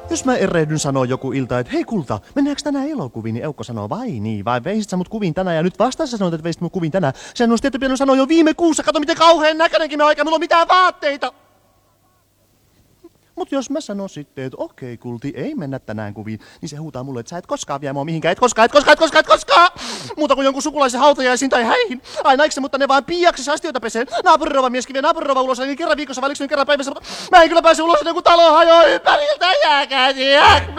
Jos mä erehdyn sanoo joku ilta, että hei kulta, mennäänkö tänään elokuviin, niin Eukko sanoo, vai niin, vai veisit sä mut kuviin tänään, ja nyt vasta sä sanoit, että veisit mut kuviin tänään. Sehän olisi tietty pitänyt sanoa jo viime kuussa, kato miten kauhean näköinenkin mä oon, eikä mulla ole mitään vaatteita. Mut jos mä sanon sitten, että okei kulti, ei mennä tänään kuviin, niin se huutaa mulle, että sä et koskaan vie mua mihinkään, et koskaan. Muuta kuin jonkun sukulaisen hautajaisiin tai häihin. Aina eikö se, mutta ne vaan piiaksessa astioita peseen. Naapurirova mieskin vie naapurirova ulos, ainakin kerran viikossa, vai kerran päivässä, mutta mä en kyllä pääse ulos, kun talo hajoaa ympäriltä, jääkää